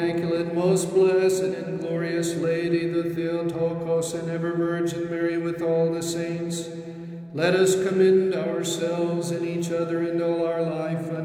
Immaculate, most blessed and glorious Lady, the Theotokos and ever Virgin Mary with all the saints, let us commend ourselves and each other and all our life